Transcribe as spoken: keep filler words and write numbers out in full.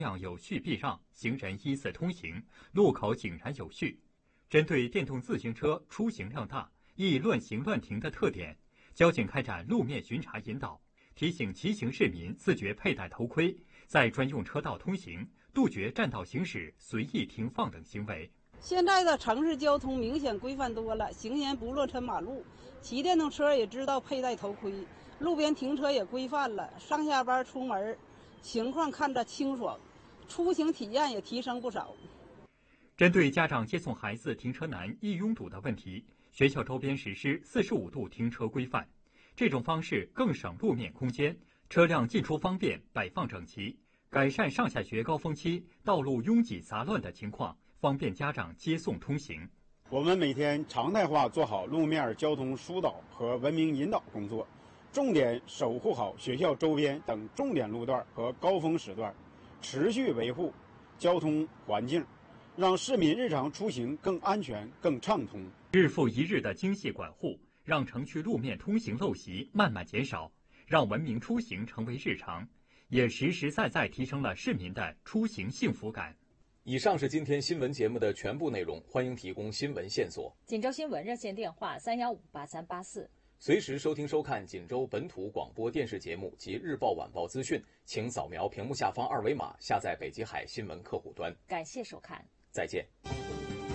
量有序避让，行人依次通行，路口井然有序。针对电动自行车出行量大、易乱行乱停的特点，交警开展路面巡查引导，提醒骑行市民自觉佩戴头盔，在专用车道通行，杜绝占道行驶、随意停放等行为。 现在的城市交通明显规范多了，行人不乱穿马路，骑电动车也知道佩戴头盔，路边停车也规范了，上下班出门情况看着清爽，出行体验也提升不少。 针对家长接送孩子停车难、易拥堵的问题，学校周边实施四十五度停车规范，这种方式更省路面空间，车辆进出方便，摆放整齐，改善上下学高峰期道路拥挤杂乱的情况，方便家长接送通行。 我们每天常态化做好路面交通疏导和文明引导工作，重点守护好学校周边等重点路段和高峰时段，持续维护交通环境，让市民日常出行更安全、更畅通。 日复一日的精细管护，让城区路面通行陋习慢慢减少，让文明出行成为日常，也实实在在提升了市民的出行幸福感。 以上是今天新闻节目的全部内容，欢迎提供新闻线索。 锦州新闻热线电话三幺五八三八四。 随时收听收看锦州本土广播电视节目及日报晚报资讯，请扫描屏幕下方二维码下载北极海新闻客户端。 感谢收看， 再见。